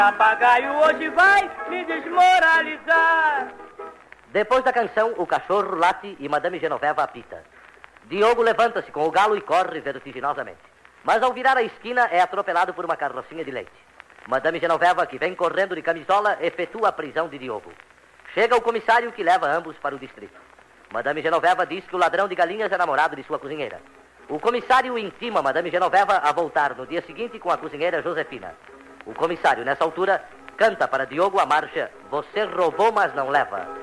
Papagaio hoje vai me desmoralizar. Depois da canção, o cachorro late e Madame Genoveva apita. Diogo levanta-se com o galo e corre vertiginosamente. Mas ao virar a esquina é atropelado por uma carrocinha de leite. Madame Genoveva, que vem correndo de camisola, efetua a prisão de Diogo. Chega o comissário que leva ambos para o distrito. Madame Genoveva diz que o ladrão de galinhas é namorado de sua cozinheira. O comissário intima Madame Genoveva a voltar no dia seguinte com a cozinheira Josefina. O comissário, nessa altura, canta para Diogo a marcha "Você roubou, mas não leva".